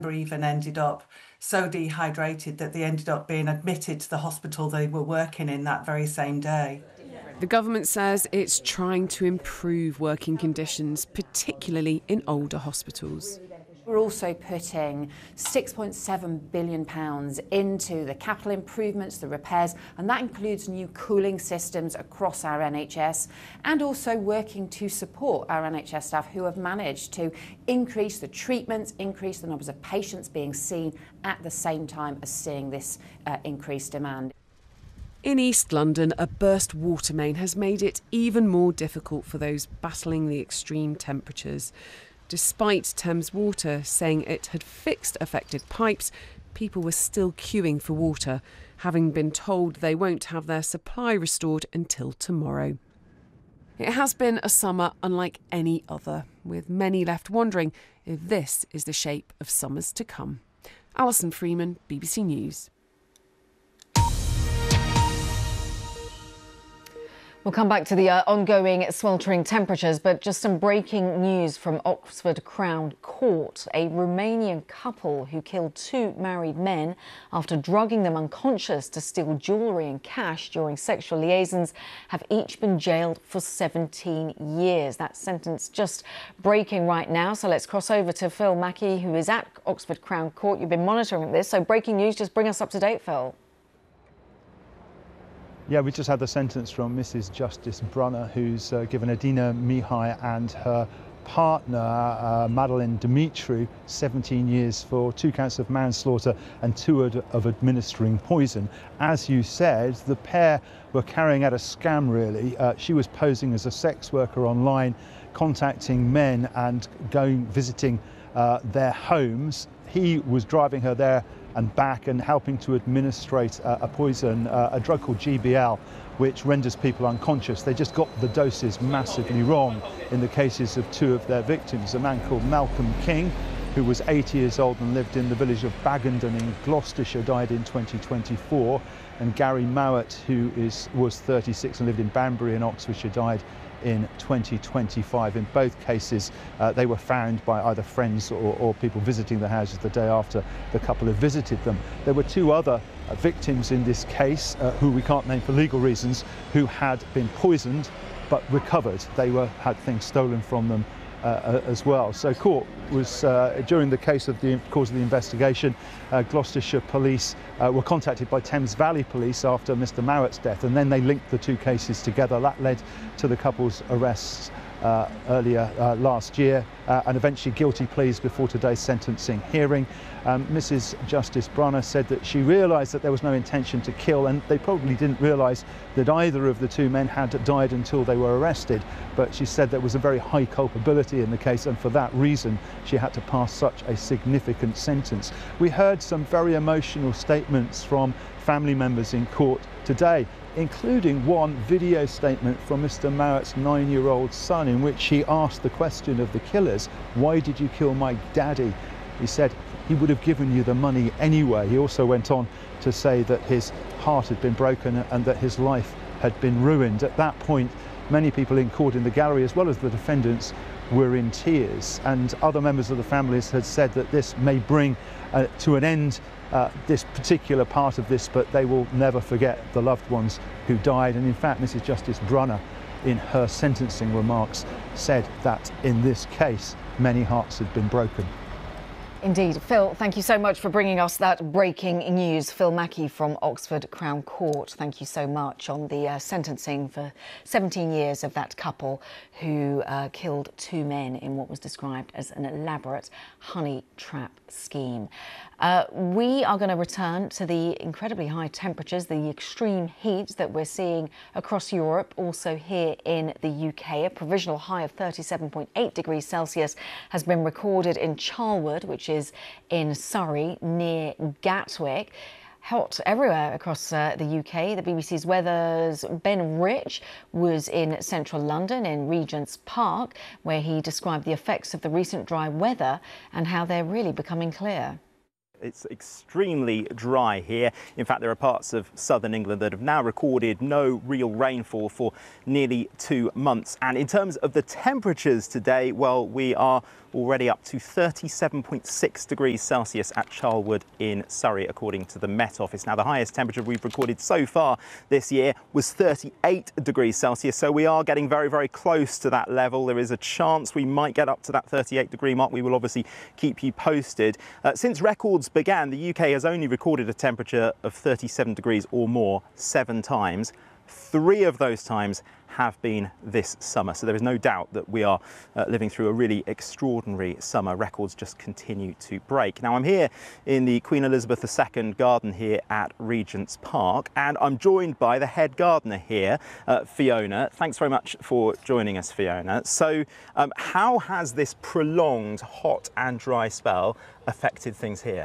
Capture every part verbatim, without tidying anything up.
even ended up so dehydrated that they ended up being admitted to the hospital they were working in that very same day. The government says it's trying to improve working conditions, particularly in older hospitals. We're also putting six point seven billion pounds into the capital improvements, the repairs, and that includes new cooling systems across our N H S, and also working to support our N H S staff who have managed to increase the treatments, increase the numbers of patients being seen at the same time as seeing this uh, increased demand. In East London, a burst water main has made it even more difficult for those battling the extreme temperatures. Despite Thames Water saying it had fixed affected pipes, people were still queuing for water, having been told they won't have their supply restored until tomorrow. It has been a summer unlike any other, with many left wondering if this is the shape of summers to come. Alison Freeman, B B C News. We'll come back to the uh, ongoing sweltering temperatures, but just some breaking news from Oxford Crown Court. A Romanian couple who killed two married men after drugging them unconscious to steal jewellery and cash during sexual liaisons have each been jailed for seventeen years. That sentence just breaking right now. So let's cross over to Phil Mackey, who is at Oxford Crown Court. You've been monitoring this. So breaking news, just bring us up to date, Phil. Yeah, we just had the sentence from Missus Justice Brunner, who's uh, given Adina Mihai and her partner, uh, Madeleine Dimitru, seventeen years for two counts of manslaughter and two of, of administering poison. As you said, the pair were carrying out a scam, really. Uh, she was posing as a sex worker online, contacting men and going visiting uh, their homes. He was driving her there and back and helping to administrate uh, a poison, uh, a drug called G B L, which renders people unconscious. They just got the doses massively wrong in the cases of two of their victims. A man called Malcolm King, who was eighty years old and lived in the village of Baggendon in Gloucestershire, died in twenty twenty-four, and Gary Mowat, who is, was thirty-six and lived in Banbury in Oxfordshire, died in twenty twenty-five. In both cases, uh, they were found by either friends or, or people visiting the houses the day after the couple had visited them. There were two other uh, victims in this case, uh, who we can't name for legal reasons, who had been poisoned but recovered. They were had things stolen from them Uh, as well. So court was, uh, during the case of the course of the investigation, uh, Gloucestershire police uh, were contacted by Thames Valley Police after Mr Mowat's death, and then they linked the two cases together. That led to the couple's arrests uh, earlier uh, last year uh, and eventually guilty pleas before today's sentencing hearing. Um, Missus Justice Brunner said that she realised that there was no intention to kill, and they probably didn't realise that either of the two men had died until they were arrested, but she said there was a very high culpability in the case, and for that reason she had to pass such a significant sentence. We heard some very emotional statements from family members in court today, including one video statement from Mr Mowat's nine-year-old son, in which he asked the question of the killers, "Why did you kill my daddy?" He said he would have given you the money anyway. He also went on to say that his heart had been broken and that his life had been ruined. At that point, many people in court in the gallery, as well as the defendants, were in tears, and other members of the families had said that this may bring uh, to an end uh, this particular part of this, but they will never forget the loved ones who died. And in fact, Missus Justice Brunner, in her sentencing remarks, said that in this case many hearts had been broken. Indeed. Phil, thank you so much for bringing us that breaking news. Phil Mackey from Oxford Crown Court, thank you so much on the uh, sentencing for seventeen years of that couple who uh, killed two men in what was described as an elaborate honey trap scheme. Uh, we are going to return to the incredibly high temperatures, the extreme heat that we're seeing across Europe, also here in the U K. A provisional high of thirty-seven point eight degrees Celsius has been recorded in Charlwood, which is in Surrey, near Gatwick. Hot everywhere across uh, the U K. The B B C's weather's Ben Rich was in central London in Regent's Park, where he described the effects of the recent dry weather and how they're really becoming clear. It's extremely dry here. In fact, there are parts of southern England that have now recorded no real rainfall for nearly two months. And in terms of the temperatures today, well, we are already up to thirty-seven point six degrees Celsius at Charlwood in Surrey, according to the Met Office. Now, the highest temperature we've recorded so far this year was thirty-eight degrees Celsius, so we are getting very, very close to that level. There is a chance we might get up to that thirty-eight degree mark. We will obviously keep you posted. Uh, since records began, the U K has only recorded a temperature of thirty-seven degrees or more seven times. Three of those times have been this summer, so there is no doubt that we are uh, living through a really extraordinary summer. Records just continue to break. Now, I'm here in the Queen Elizabeth the Second garden here at Regent's Park, and I'm joined by the head gardener here, uh, Fiona. Thanks very much for joining us, Fiona. So um, how has this prolonged hot and dry spell affected things here?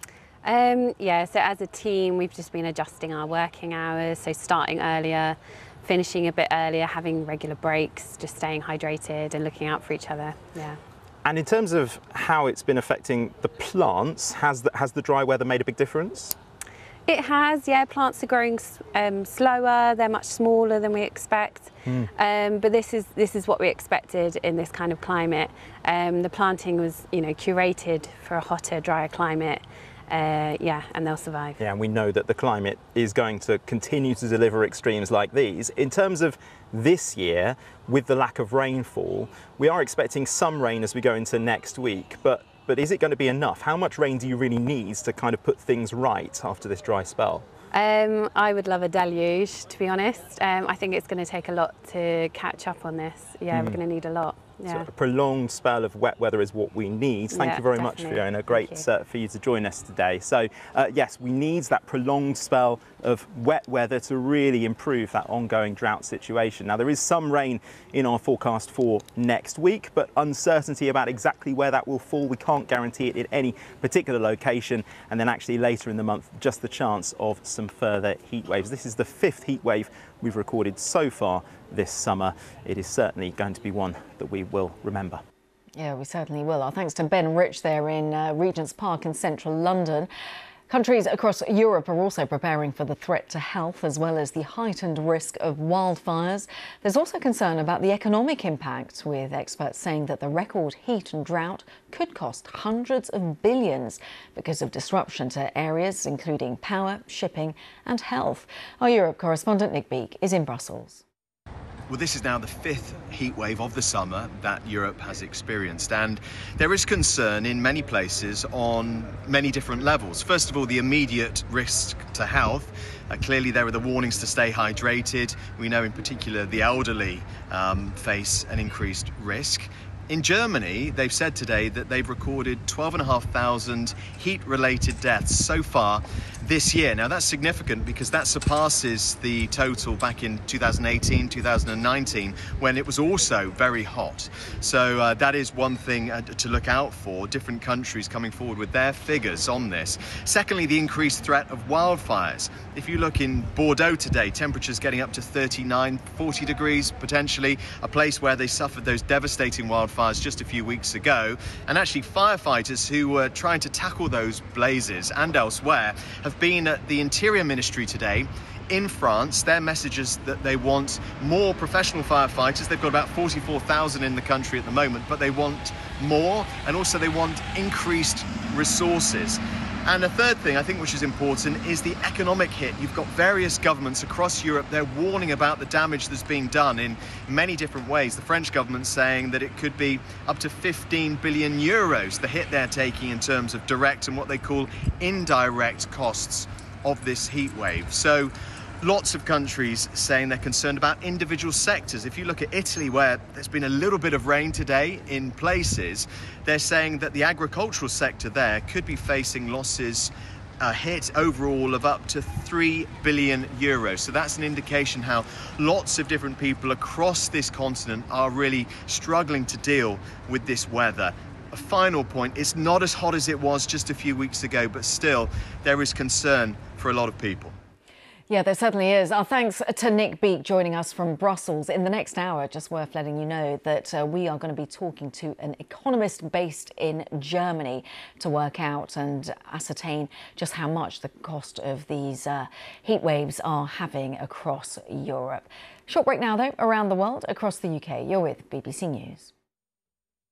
Um, yeah, so as a team, we've just been adjusting our working hours, so starting earlier, finishing a bit earlier, having regular breaks, just staying hydrated and looking out for each other. Yeah. And in terms of how it's been affecting the plants, has the, has the dry weather made a big difference? It has, yeah. Plants are growing um, slower. They're much smaller than we expect. Mm. Um, but this is this is what we expected in this kind of climate. Um, the planting was, you know, curated for a hotter, drier climate. Uh, yeah, and they'll survive. Yeah, and we know that the climate is going to continue to deliver extremes like these. In terms of this year, with the lack of rainfall, we are expecting some rain as we go into next week, but but is it going to be enough? How much rain do you really need to kind of put things right after this dry spell? Um, I would love a deluge, to be honest. Um, I think it's going to take a lot to catch up on this. Yeah, mm. we're going to need a lot. Yeah. So a prolonged spell of wet weather is what we need. Thank yeah, you very definitely. much, Fiona. Great you. Uh, for you to join us today. So uh, yes, we need that prolonged spell of wet weather to really improve that ongoing drought situation. Now, there is some rain in our forecast for next week, but uncertainty about exactly where that will fall. We can't guarantee it in any particular location. And then actually later in the month, just the chance of some further heat waves. This is the fifth heat wave we've recorded so far this summer. It is certainly going to be one that we will remember. Yeah, we certainly will. Our thanks to Ben Rich there in uh, Regent's Park in central London. Countries across Europe are also preparing for the threat to health as well as the heightened risk of wildfires. There's also concern about the economic impact, with experts saying that the record heat and drought could cost hundreds of billions because of disruption to areas including power, shipping and health. Our Europe correspondent Nick Beake is in Brussels. Well, this is now the fifth heat wave of the summer that Europe has experienced, and there is concern in many places on many different levels. First of all, the immediate risk to health. Uh, clearly, there are the warnings to stay hydrated. We know in particular the elderly um, face an increased risk. In Germany, they've said today that they've recorded twelve and a half thousand heat-related deaths so far this year. Now, that's significant because that surpasses the total back in two thousand eighteen, two thousand nineteen, when it was also very hot. So uh, that is one thing uh, to look out for, different countries coming forward with their figures on this. Secondly, the increased threat of wildfires. If you look in Bordeaux today, temperatures getting up to thirty-nine, forty degrees potentially, a place where they suffered those devastating wildfires just a few weeks ago. And actually, firefighters who were trying to tackle those blazes and elsewhere have been at the Interior Ministry today in France. Their message is that they want more professional firefighters. They've got about forty-four thousand in the country at the moment, but they want more, and also they want increased resources. And a third thing I think which is important is the economic hit. You've got various governments across Europe, they're warning about the damage that's being done in many different ways. The French government saying that it could be up to fifteen billion euros, the hit they're taking in terms of direct and what they call indirect costs of this heat wave. So lots of countries saying they're concerned about individual sectors. If you look at Italy, where there's been a little bit of rain today in places, they're saying that the agricultural sector there could be facing losses, a hit overall of up to three billion euros. So that's an indication how lots of different people across this continent are really struggling to deal with this weather. A final point, it's not as hot as it was just a few weeks ago, but still there is concern for a lot of people. Yeah, there certainly is. Our thanks to Nick Beake joining us from Brussels. In the next hour, just worth letting you know that uh, we are going to be talking to an economist based in Germany to work out and ascertain just how much the cost of these uh, heat waves are having across Europe. Short break now, though, around the world, across the U K. You're with B B C News.